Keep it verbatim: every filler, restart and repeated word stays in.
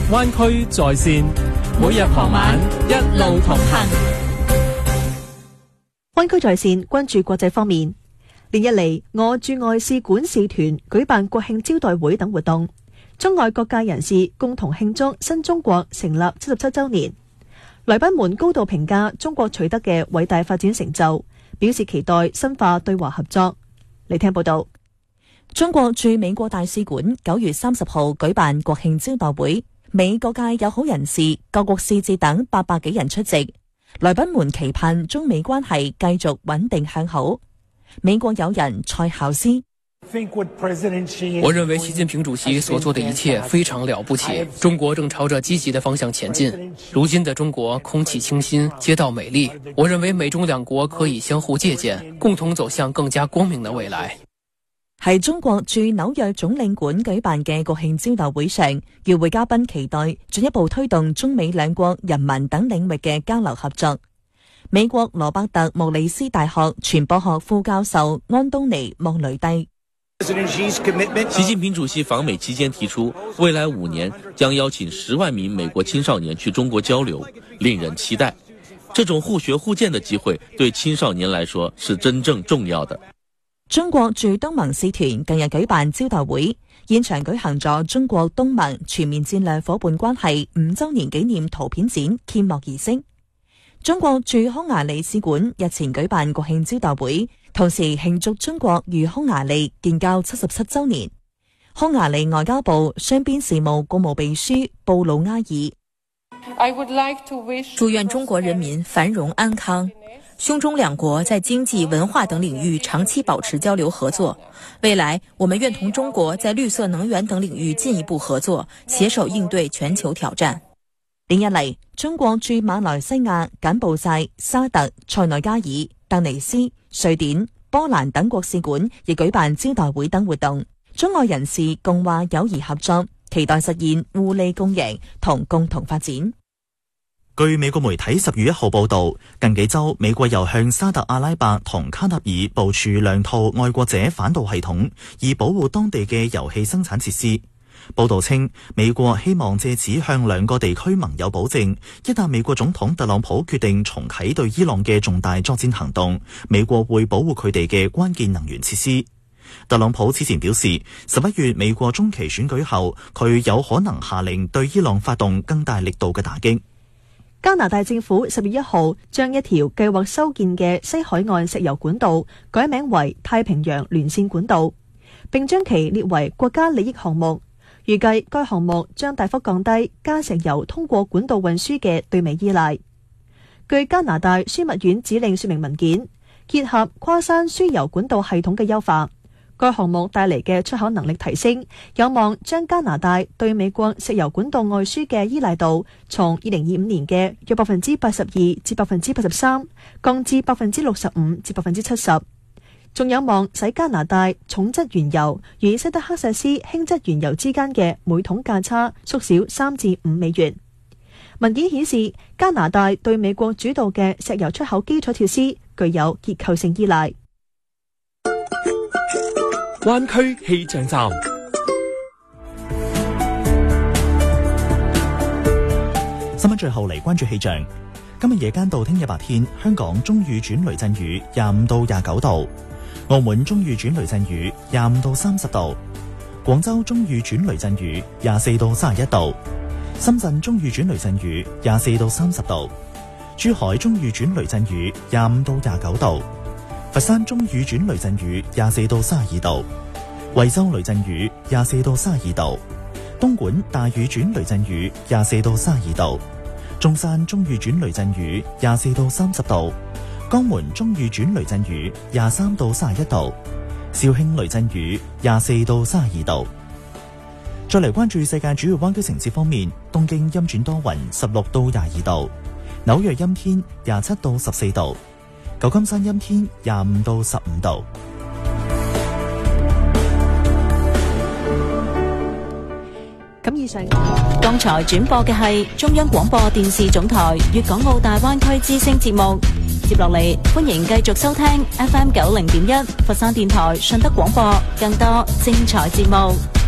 灣區在線，每日傍晚一路同行。 灣區在線關注國際方面，連日嚟我駐外使館使團舉辦國慶招待會等活動，中外各界人士共同慶祝新中國成立七十七週年。來賓們高度評價中國取得嘅偉大發展成就，表示期待深化對華合作。嚟聽報道。 中國駐美國大使館九月三十號舉辦國慶招待會，美各界友好人士、各國使節等八百幾人出席。來賓們期盼中美關係繼續穩定向好。美國友人蔡孝思： 我認為習近平主席所做的一切非常了不起，中國正朝着積極的方向前進。如今的中國空氣清新，街道美麗，我認為美中兩國可以相互借鑒，共同走向更加光明的未來。 喺中國駐紐約總領館舉辦嘅國慶招待會上，與會嘉賓期待進一步推動中美兩國人民等領域嘅交流合作。美國羅伯特穆里斯大學傳播學副教授安東尼莫雷蒂： 習近平主席訪美期間提出，未來五年將邀請十萬名美國青少年去中國交流，令人期待。這種互學互鑑的機會對青少年來說是真正重要的。 中國駐東盟使團近日舉辦招待會，現場舉行咗中國東盟全面戰略夥伴關係五周年紀念圖片展揭幕儀式。中國駐匈牙利使館日前舉辦國慶招待會，同時慶祝中國與匈牙利建交七十七周年。匈牙利外交部雙邊事務公務秘書布魯埃爾： 祝願中國人民繁榮安康。匈中兩國在經濟、文化等領域長期保持交流合作，未來我們願同中國在綠色能源等領域進一步合作，攜手應對全球挑戰。 連日嚟，中國駐馬來西亞、柬埔寨、沙特、塞內加爾、突尼斯、瑞典、波蘭等國使館亦舉辦招待會等活動，中外人士共話友誼合作，期待實現互利共贏同共同發展。 據美國媒體十月一號報道，近幾周美國又向沙特阿拉伯同卡塔爾部署兩套愛國者反導系統，以保護當地嘅油氣生產設施。報道稱，美國希望借此向兩個地區盟友保證，一旦美國總統特朗普決定重啟對伊朗嘅重大作戰行動，美國會保護佢哋嘅關鍵能源設施。特朗普此前表示，十一月美國中期選舉後，佢有可能下令對伊朗發動更大力度嘅打擊。 加拿大政府十月一號將一條計劃修建嘅西海岸石油管道改名為太平洋連線管道，並將其列為國家利益項目。預計該項目將大幅降低加石油通過管道運輸嘅對美依賴。據加拿大樞密院指令說明文件，結合跨山輸油管道系統嘅優化，該項目帶嚟嘅出口能力提升，有望將加拿大對美國石油管道外輸嘅依賴度從二零二五年嘅約百分之八十二至百分之八十三降至百分之六十五至百分之七十，仲有望使加拿大重質原油與西德克薩斯輕質原油之間嘅每桶價差縮小三至五美元。文件顯示，加拿大對美國主導嘅石油出口基礎設施具有結構性依賴。 灣區氣象站， 新聞最後嚟關注氣象。今日夜間到聽日白天，香港中雨轉雷陣雨，廿五到廿九度；澳門中雨轉雷陣雨，廿五到三十度；廣州中雨轉雷陣雨，廿四到三十一度；深圳中雨轉雷陣雨，廿四到三十度；珠海中雨轉雷陣雨，廿五到廿九度。佛山中雨轉雷陣雨，廿四到三十二度；惠州雷陣雨，廿四到三十二度；東莞大雨轉雷陣雨，廿四到三十二度；中山中雨轉雷陣雨，廿四到三十度；江門中雨轉雷陣雨，廿三到三十一度；肇慶雷陣雨，廿四到三十二度。再嚟關注世界主要灣區城市方面，東京陰轉多雲，十六到廿二度；紐約陰天，廿七到十四度。舊金山陰天，廿五到十五度。 咁以上， 剛才轉播嘅係中央廣播電視總台粵港澳大灣區之聲節目。接落嚟，歡迎繼續收聽 F M 九零點一佛山電台順德廣播更多精彩節目。